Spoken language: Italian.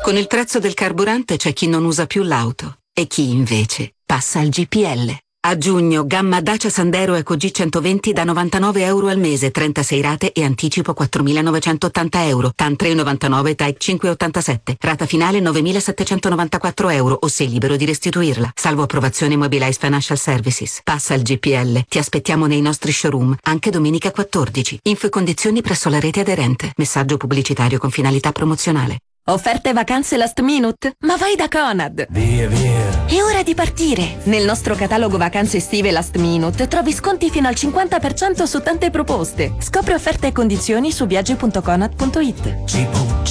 Con il prezzo del carburante c'è chi non usa più l'auto e chi invece passa al GPL. A giugno, gamma Dacia Sandero Eco G120 da €99 al mese, 36 rate e anticipo €4.980, TAN 3,99, Type 5,87, rata finale €9.794 o sei libero di restituirla, salvo approvazione Mobilize Financial Services. Passa al GPL, ti aspettiamo nei nostri showroom, anche domenica 14. Info e condizioni presso la rete aderente. Messaggio pubblicitario con finalità promozionale. Offerte vacanze last minute? Ma vai da Conad! Via, via! È ora di partire! Nel nostro catalogo vacanze estive last minute trovi sconti fino al 50% su tante proposte. Scopri offerte e condizioni su viaggi.conad.it.